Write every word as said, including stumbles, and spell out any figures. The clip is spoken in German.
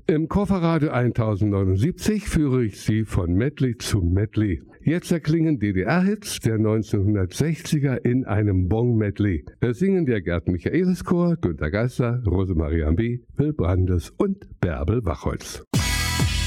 Im Kofferradio tausendneunundsiebzig führe ich Sie von Medley zu Medley. Jetzt erklingen D D R-Hits der neunzehnhundertsechziger in einem Bon-Medley. Es singen der Gerd-Michaelis-Chor, Günter Geisler, Rosemarie Ambi, Will Brandes und Bärbel Wachholz.